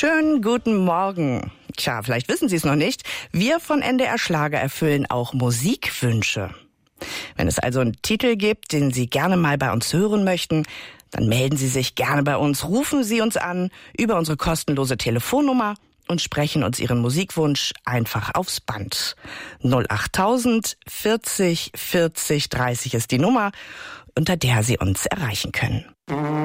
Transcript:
Schönen guten Morgen. Tja, vielleicht wissen Sie es noch nicht. Wir von NDR Schlager erfüllen auch Musikwünsche. Wenn es also einen Titel gibt, den Sie gerne mal bei uns hören möchten, dann melden Sie sich gerne bei uns, rufen Sie uns an über unsere kostenlose Telefonnummer und sprechen uns Ihren Musikwunsch einfach aufs Band. 08000 40 40 30 ist die Nummer, unter der Sie uns erreichen können.